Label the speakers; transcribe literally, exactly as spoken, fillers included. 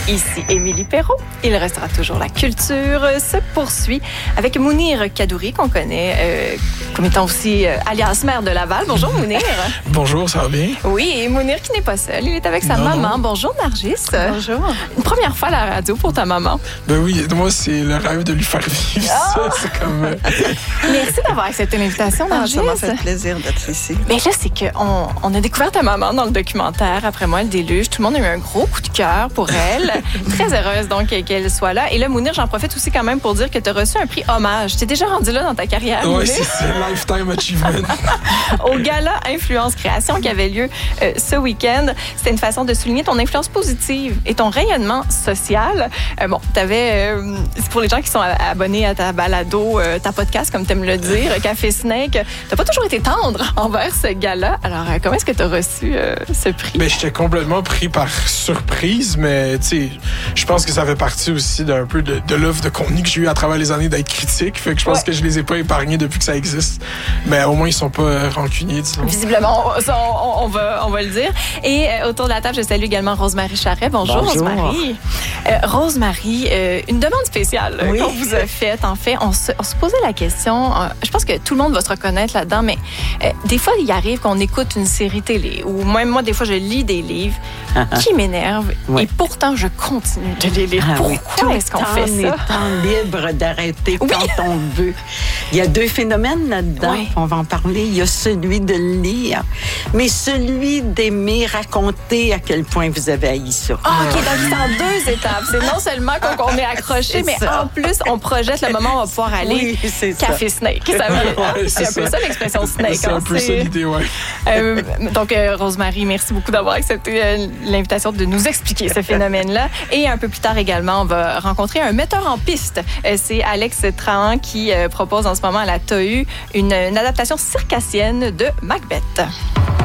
Speaker 1: Ici Émilie Perrault. Il restera toujours la culture se poursuit avec Mounir Kadouri, qu'on connaît euh, comme étant aussi euh, alias maire de Laval. Bonjour Mounir.
Speaker 2: Bonjour, ça va bien?
Speaker 1: Oui, et Mounir qui n'est pas seul. Il est avec sa
Speaker 2: non,
Speaker 1: maman.
Speaker 2: Non.
Speaker 1: Bonjour Nargis.
Speaker 3: Bonjour.
Speaker 1: Une première fois à la radio pour ta maman.
Speaker 2: Ben oui, moi, c'est le rêve de lui faire vivre
Speaker 1: Ah!
Speaker 2: ça. C'est comme... euh,
Speaker 1: Merci d'avoir accepté l'invitation,
Speaker 3: Ah,
Speaker 1: Nargis.
Speaker 3: ça m'a fait plaisir d'être ici.
Speaker 1: Mais là, c'est qu'on on a découvert ta maman dans le documentaire Après moi, le déluge. Tout le monde a eu un gros coup de cœur pour elle. Très heureuse donc qu'elle soit là. Et là, Mounir, j'en profite aussi quand même pour dire que tu as reçu un prix hommage. Tu t'es déjà rendu là dans ta carrière,
Speaker 2: Ouais,
Speaker 1: Mounir?
Speaker 2: c'est ça, Lifetime Achievement.
Speaker 1: Au gala Influence Création qui avait lieu euh, ce week-end. C'était une façon de souligner ton influence positive et ton rayonnement social. Euh, bon, t'avais, euh, c'est pour les gens qui sont abonnés à ta balado, euh, ta podcast, comme tu aimes le dire, Café Snake, t'as pas toujours été tendre envers ce gala. Alors, euh, comment est-ce que tu as reçu euh, ce prix?
Speaker 2: Ben, j'étais complètement pris par surprise, mais tu sais, je pense que ça fait partie aussi d'un peu de, de l'œuvre de contenu que j'ai eu à travers les années d'être critique. Fait que je pense
Speaker 1: ouais.
Speaker 2: que je les ai pas épargnés depuis que ça existe. Mais au moins, ils sont pas euh, rancuniers, disons.
Speaker 1: Visiblement, on, ça, on, on, va, on va le dire. Et euh, autour de la table, je salue également Rosemary Charret. Bonjour,
Speaker 4: Bonjour.
Speaker 1: Rosemary. Euh, Rosemary, euh, une demande spéciale
Speaker 4: Oui.
Speaker 1: qu'on vous a faite. En fait, on se, on se posait la question, euh, je pense que tout le monde va se reconnaître là-dedans, mais euh, des fois, il arrive qu'on écoute une série télé, ou même moi, des fois, je lis des livres qui m'énervent,
Speaker 4: Oui.
Speaker 1: et pourtant, je continue de les lire.
Speaker 4: Ah
Speaker 1: Pourquoi
Speaker 4: oui, tout
Speaker 1: est-ce qu'on
Speaker 4: le
Speaker 1: fait
Speaker 4: temps,
Speaker 1: ça?
Speaker 4: On est temps libre d'arrêter
Speaker 1: Oui.
Speaker 4: quand on veut. Il y a deux phénomènes là-dedans.
Speaker 1: Oui.
Speaker 4: On va en parler. Il y a celui de lire, mais celui d'aimer raconter à quel point vous avez haï ça.
Speaker 1: Ah, OK, donc c'est en deux étapes. C'est non seulement qu'on, qu'on est accroché,
Speaker 4: C'est
Speaker 1: mais
Speaker 4: ça.
Speaker 1: en plus, on projette le moment où on va pouvoir aller
Speaker 4: Oui, c'est ça.
Speaker 1: Café Snake. Ça veut-
Speaker 2: Ouais,
Speaker 1: c'est un peu ça l'expression Snake.
Speaker 2: C'est
Speaker 1: hein,
Speaker 2: un peu
Speaker 1: c'est-
Speaker 2: ça l'idée, ouais.
Speaker 1: Euh, donc, euh, Rosemary, merci beaucoup d'avoir accepté euh, l'invitation de nous expliquer ce phénomène-là. Et un peu plus tard également, on va rencontrer un metteur en piste. Euh, c'est Alex Trahan qui euh, propose en ce moment à la T A U une, une adaptation circassienne de Macbeth.